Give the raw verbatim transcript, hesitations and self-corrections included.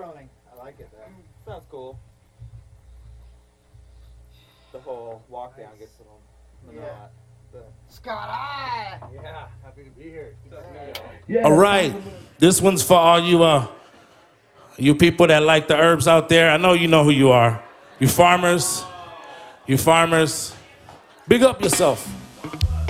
running. I like it though. Sounds cool. The whole walk down gets a little monotone. Yeah. Scott, I. Yeah, happy to be here. Yeah. All right, this one's for all you uh, you people that like the herbs out there. I know you know who you are. You farmers, you farmers, big up yourself.